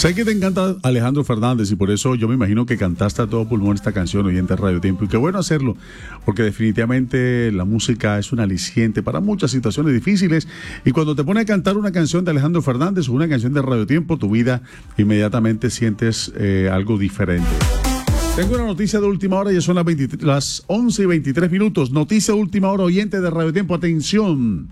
Sé que te encanta Alejandro Fernández y por eso yo me imagino que cantaste a todo pulmón esta canción oyente de Radio Tiempo. Y qué bueno hacerlo, porque definitivamente la música es un aliciente para muchas situaciones difíciles. Y cuando te pones a cantar una canción de Alejandro Fernández o una canción de Radio Tiempo, tu vida inmediatamente sientes algo diferente. Tengo una noticia de última hora, ya son las 11:23. Noticia de última hora, oyente de Radio Tiempo. Atención.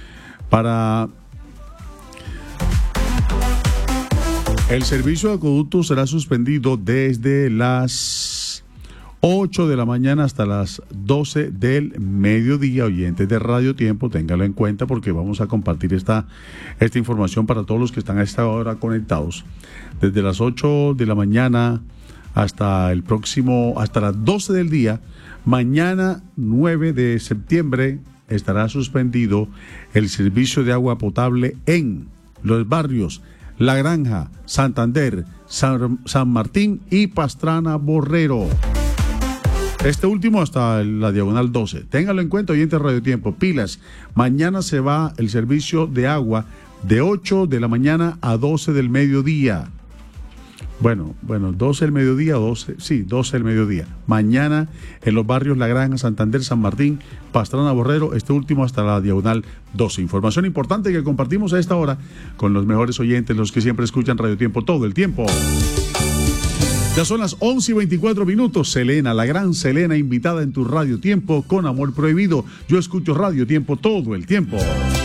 El servicio de acueducto será suspendido desde las 8 de la mañana hasta las 12 del mediodía. Oyentes de Radio Tiempo, téngalo en cuenta porque vamos a compartir esta información para todos los que están a esta hora conectados. Desde las 8 de la mañana hasta las 12 del día, mañana 9 de septiembre estará suspendido el servicio de agua potable en los barrios La Granja, Santander, San Martín y Pastrana Borrero. Este último hasta la diagonal 12. Téngalo en cuenta, oyente de Radio Tiempo. Pilas, mañana se va el servicio de agua de 8 de la mañana a 12 del mediodía. Bueno, 12 del mediodía, 12 del mediodía. Mañana en los barrios La Granja, Santander, San Martín, Pastrana Borrero, este último hasta la diagonal 12. Información importante que compartimos a esta hora con los mejores oyentes, los que siempre escuchan Radio Tiempo todo el tiempo. Ya son las 11:24. Selena, la gran Selena, invitada en tu Radio Tiempo con Amor Prohibido. Yo escucho Radio Tiempo todo el tiempo.